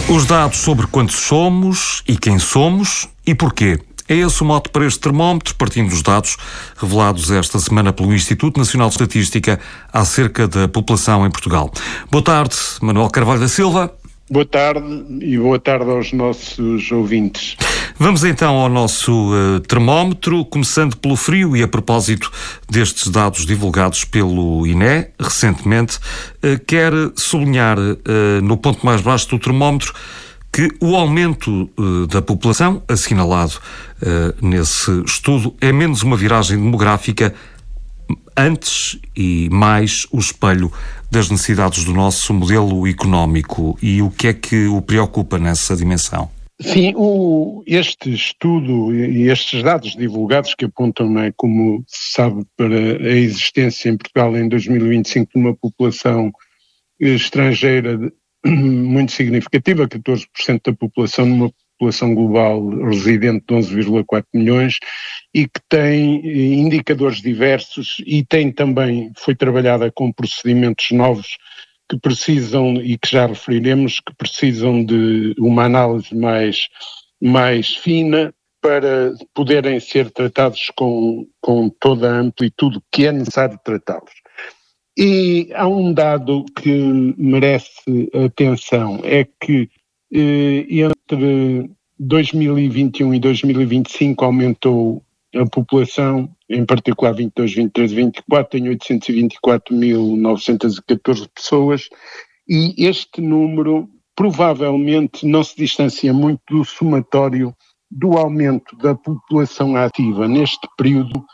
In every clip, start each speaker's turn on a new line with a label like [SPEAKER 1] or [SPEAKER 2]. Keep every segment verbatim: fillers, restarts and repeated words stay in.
[SPEAKER 1] Os dados sobre quantos somos e quem somos e porquê. É esse o mote para este termómetro, partindo dos dados revelados esta semana pelo Instituto Nacional de Estatística acerca da população em Portugal. Boa tarde, Manuel Carvalho da Silva.
[SPEAKER 2] Boa tarde e boa tarde aos nossos ouvintes.
[SPEAKER 1] Vamos então ao nosso uh, termómetro, começando pelo frio e a propósito destes dados divulgados pelo I N E recentemente, uh, quer sublinhar uh, no ponto mais baixo do termómetro que o aumento uh, da população, assinalado uh, nesse estudo, é menos uma viragem demográfica antes e mais o espelho das necessidades do nosso modelo económico. E o que é que o preocupa nessa dimensão?
[SPEAKER 2] Sim, o, este estudo e estes dados divulgados que apontam, não é, como se sabe, para a existência em Portugal em dois mil e vinte e cinco de uma população estrangeira muito significativa, catorze por cento da população, numa população global residente de onze vírgula quatro milhões, e que tem indicadores diversos e tem também, foi trabalhada com procedimentos novos que precisam, e que já referiremos, que precisam de uma análise mais, mais fina para poderem ser tratados com, com toda a amplitude que é necessário tratá-los. E há um dado que merece atenção, é que eh, entre dois mil e vinte e um e dois mil e vinte e cinco aumentou a população, em particular vinte e dois, vinte e três e vinte e quatro, em oitocentos e vinte e quatro mil novecentos e catorze pessoas, e este número provavelmente não se distancia muito do somatório do aumento da população ativa neste período,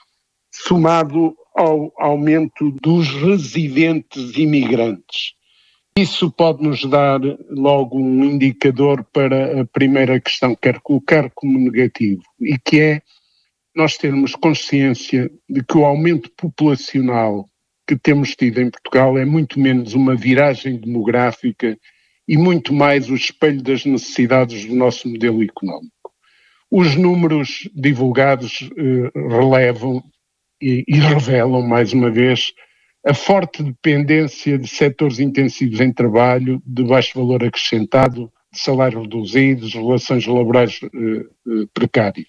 [SPEAKER 2] somado ao aumento dos residentes imigrantes. Isso pode nos dar logo um indicador para a primeira questão que quero colocar como negativo, e que é nós termos consciência de que o aumento populacional que temos tido em Portugal é muito menos uma viragem demográfica e muito mais o espelho das necessidades do nosso modelo económico. Os números divulgados eh, relevam e, e revelam, mais uma vez, a forte dependência de setores intensivos em trabalho, de baixo valor acrescentado, de salários reduzidos, relações laborais eh, eh, precárias.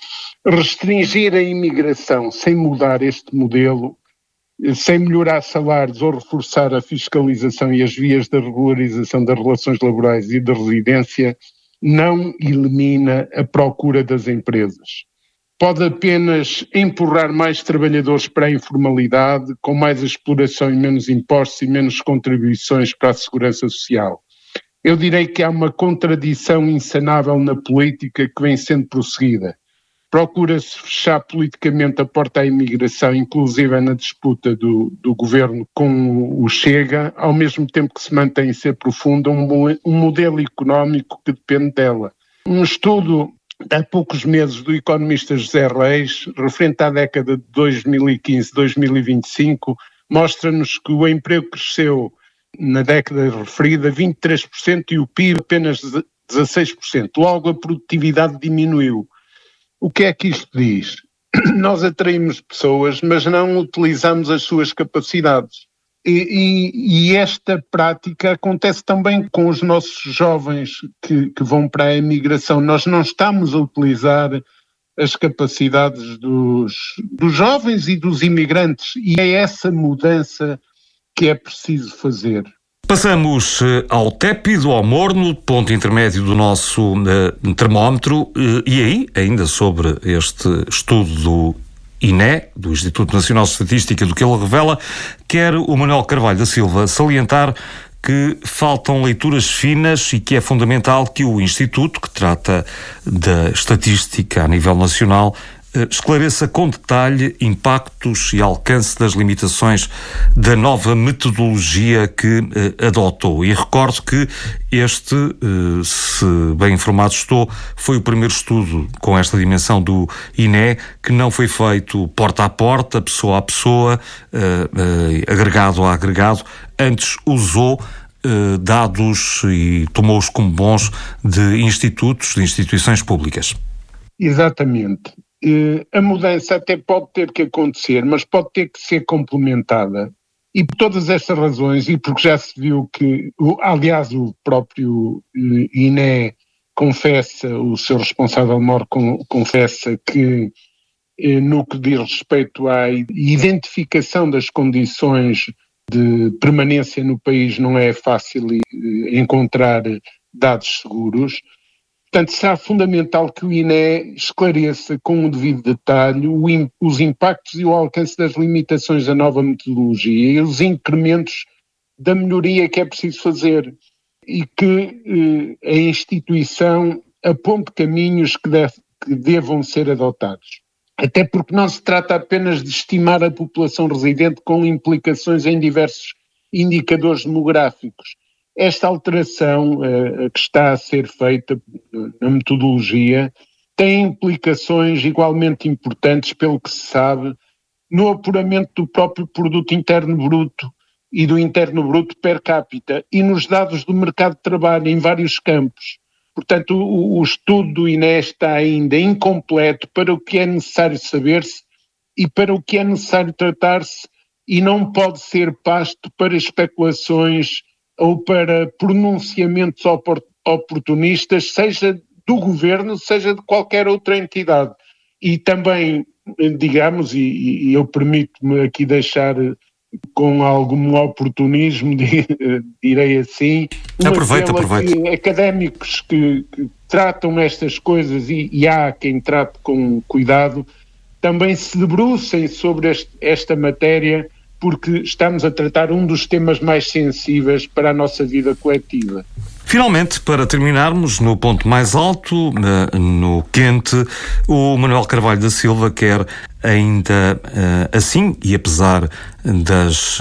[SPEAKER 2] Restringir a imigração sem mudar este modelo, sem melhorar salários ou reforçar a fiscalização e as vias da regularização das relações laborais e da residência, não elimina a procura das empresas. Pode apenas empurrar mais trabalhadores para a informalidade, com mais exploração e menos impostos e menos contribuições para a segurança social. Eu direi que há uma contradição insanável na política que vem sendo prosseguida. Procura-se fechar politicamente a porta à imigração, inclusive na disputa do, do governo com o Chega, ao mesmo tempo que se mantém ser profunda um, um modelo económico que depende dela. Um estudo há poucos meses do economista José Reis, referente à década de dois mil e quinze a dois mil e vinte e cinco, mostra-nos que o emprego cresceu na década referida vinte e três por cento e o P I B apenas dezasseis por cento. Logo, a produtividade diminuiu. O que é que isto diz? Nós atraímos pessoas, mas não utilizamos as suas capacidades. E, e, e esta prática acontece também com os nossos jovens que, que vão para a imigração. Nós não estamos a utilizar as capacidades dos, dos jovens e dos imigrantes, e é essa mudança que é preciso fazer.
[SPEAKER 1] Passamos uh, ao tépido, ao morno, ponto intermédio do nosso uh, termómetro, uh, e aí, ainda sobre este estudo do I N E, do Instituto Nacional de Estatística, do que ele revela, quer o Manuel Carvalho da Silva salientar que faltam leituras finas e que é fundamental que o Instituto, que trata da estatística a nível nacional, esclareça com detalhe impactos e alcance das limitações da nova metodologia que eh, adotou. E recordo que este, eh, se bem informado estou, foi o primeiro estudo com esta dimensão do I N E que não foi feito porta a porta, pessoa a pessoa, eh, eh, agregado a agregado, antes usou eh, dados e tomou-os como bons de institutos, de instituições públicas.
[SPEAKER 2] Exatamente. A mudança até pode ter que acontecer, mas pode ter que ser complementada E por todas estas razões, e porque já se viu que, aliás, o próprio I N E confessa, o seu responsável maior confessa que, no que diz respeito à identificação das condições de permanência no país, não é fácil encontrar dados seguros. Portanto, será fundamental que o I N E esclareça com o devido detalhe o, os impactos e o alcance das limitações da nova metodologia e os incrementos da melhoria que é preciso fazer, e que eh, a instituição aponte caminhos que, deve, que devam ser adotados. Até porque não se trata apenas de estimar a população residente com implicações em diversos indicadores demográficos. Esta alteração uh, que está a ser feita na metodologia tem implicações igualmente importantes, pelo que se sabe, no apuramento do próprio produto interno bruto e do interno bruto per capita e nos dados do mercado de trabalho em vários campos. Portanto, o, o estudo do I N E está ainda incompleto para o que é necessário saber-se e para o que é necessário tratar-se, e não pode ser pasto para especulações ou para pronunciamentos oportunistas, seja do governo, seja de qualquer outra entidade. E também, digamos, e, e eu permito-me aqui deixar com algum oportunismo, direi assim,
[SPEAKER 1] aproveita, aproveita.
[SPEAKER 2] Que académicos que, que tratam estas coisas, e, e há quem trate com cuidado, também se debrucem sobre este, esta matéria, porque estamos a tratar um dos temas mais sensíveis para a nossa vida coletiva.
[SPEAKER 1] Finalmente, para terminarmos, no ponto mais alto, no quente, o Manuel Carvalho da Silva quer ainda assim, e apesar das,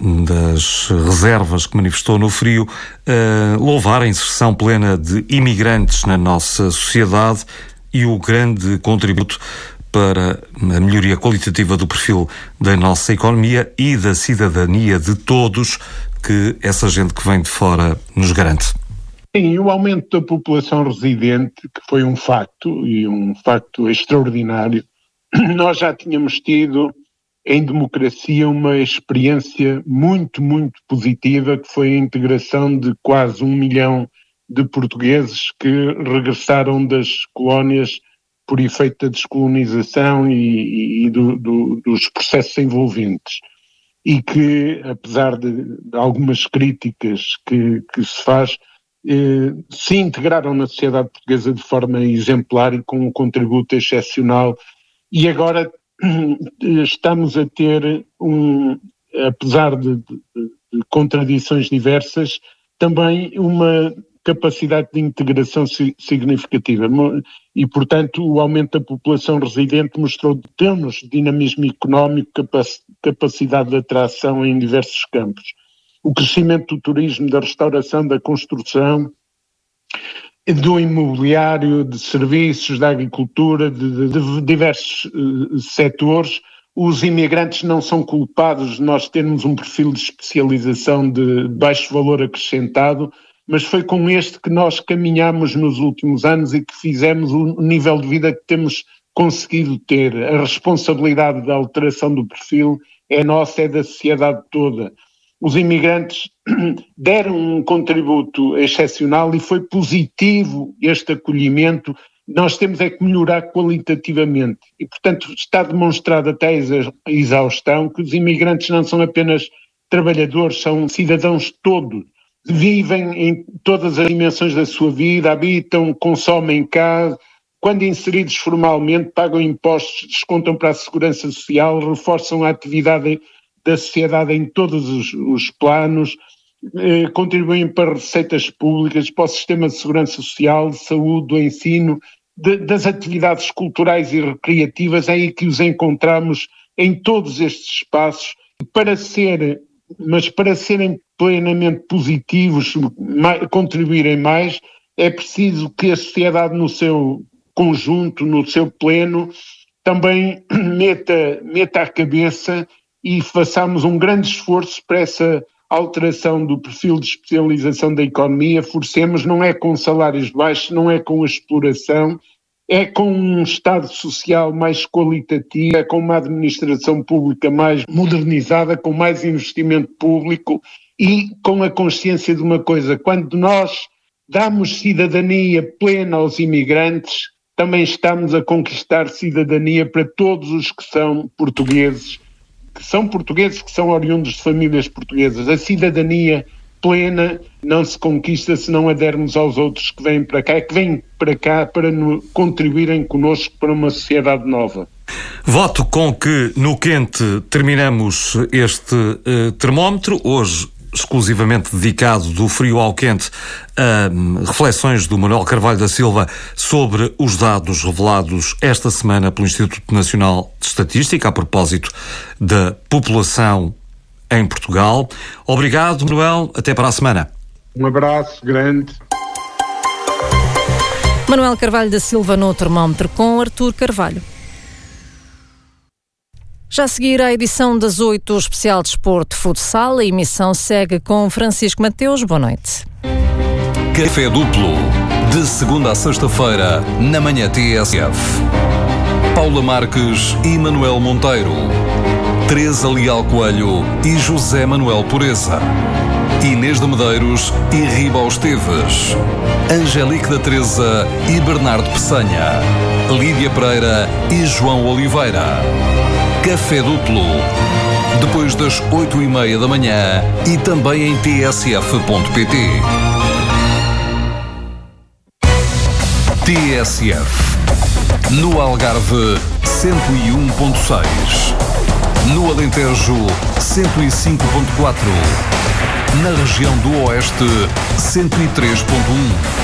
[SPEAKER 1] das reservas que manifestou no frio, louvar a inserção plena de imigrantes na nossa sociedade e o grande contributo para a melhoria qualitativa do perfil da nossa economia e da cidadania de todos que essa gente que vem de fora nos garante.
[SPEAKER 2] Sim, o aumento da população residente, que foi um facto, e um facto extraordinário. Nós já tínhamos tido em democracia uma experiência muito, muito positiva, que foi a integração de quase um milhão de portugueses que regressaram das colónias por efeito da descolonização e, e do, do, dos processos envolventes, e que, apesar de, de algumas críticas que, que se faz, eh, se integraram na sociedade portuguesa de forma exemplar e com um contributo excepcional, e agora estamos a ter, um, apesar de, de, de contradições diversas, também uma capacidade de integração significativa, e, portanto, o aumento da população residente mostrou termos de dinamismo económico, capacidade de atração em diversos campos. O crescimento do turismo, da restauração, da construção, do imobiliário, de serviços, da agricultura, de, de, de diversos uh, setores. Os imigrantes não são culpados de nós termos um perfil de especialização de baixo valor acrescentado, mas foi com este que nós caminhamos nos últimos anos e que fizemos o nível de vida que temos conseguido ter. A responsabilidade da alteração do perfil é nossa, é da sociedade toda. Os imigrantes deram um contributo excepcional e foi positivo este acolhimento. Nós temos é que melhorar qualitativamente e, portanto, está demonstrado até a exaustão que os imigrantes não são apenas trabalhadores, são cidadãos todos. Vivem em todas as dimensões da sua vida, habitam, consomem cá, quando inseridos formalmente pagam impostos, descontam para a segurança social, reforçam a atividade da sociedade em todos os, os planos, eh, contribuem para receitas públicas, para o sistema de segurança social, de saúde, do ensino, de, das atividades culturais e recreativas, é aí que os encontramos em todos estes espaços, para ser, mas para serem plenamente positivos, mais, contribuírem mais, é preciso que a sociedade no seu conjunto, no seu pleno, também meta, meta a cabeça e façamos um grande esforço para essa alteração do perfil de especialização da economia. Forcemos, não é com salários baixos, não é com a exploração, é com um Estado social mais qualitativo, é com uma administração pública mais modernizada, com mais investimento público e com a consciência de uma coisa: quando nós damos cidadania plena aos imigrantes, também estamos a conquistar cidadania para todos os que são portugueses, que são portugueses, que são oriundos de famílias portuguesas. A cidadania plena não se conquista se não a dermos aos outros que vêm para cá, que vêm para cá para no, contribuírem connosco para uma sociedade nova.
[SPEAKER 1] Voto com que no quente terminamos este uh, termómetro, hoje exclusivamente dedicado do frio ao quente a um, reflexões do Manuel Carvalho da Silva sobre os dados revelados esta semana pelo Instituto Nacional de Estatística a propósito da população em Portugal. Obrigado, Manuel. Até para a semana.
[SPEAKER 2] Um abraço grande.
[SPEAKER 3] Manuel Carvalho da Silva no termómetro com Artur Carvalho. Já a seguir a edição das oito, especial Desporto Futsal, a emissão segue com Francisco Mateus. Boa noite.
[SPEAKER 4] Café duplo, de segunda a sexta-feira, na manhã T S F. Paula Marques e Manuel Monteiro. Teresa Leal Coelho e José Manuel Pureza. Inês de Medeiros e Ribal Esteves. Angelique da Teresa e Bernardo Peçanha. Lídia Pereira e João Oliveira. Café duplo, depois das oito e meia da manhã e também em t s f ponto p t. T S F. No Algarve, cento e um ponto seis. No Alentejo, cento e cinco ponto quatro. Na região do Oeste, cento e três ponto um.